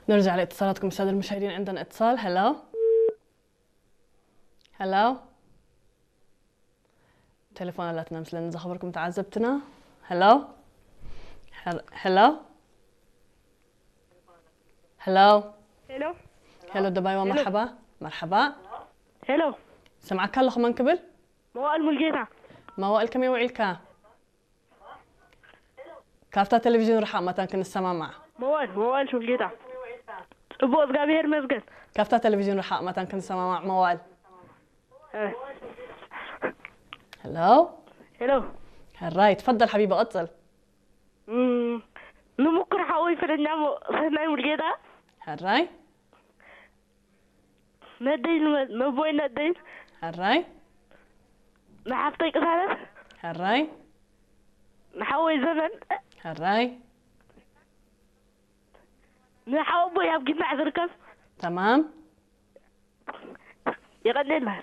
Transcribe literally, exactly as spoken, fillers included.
نرجع لاتصالاتكم السادة المشاهدين. عندنا اتصال. هلو هلو تليفوناتنا مثل إذا خبركم تعذبتنا. هلو هلو هلو هلو هلو دبي ومرحبا. مرحبا. هلو سمعك هلا خمان قبل موال ملقيتها موائل كم يوعيلكا كافتا تلفزيون رح ما كن السماع مع موال موال شو لقيتها ابو ابغى مسجد كافتا تلفزيون رح ما كن السماع مع موائل. هلو هلو هالراي تفضل حبيبي اتصل. امم نمكر حاوي في النام فهنا ملقيتها هالراي ندين ما بوي ندين هالراي ما حفتيك ثالث هالراي نحاول زمن هالراي نحاول بوي أبغى نعذركم تمام يغني لها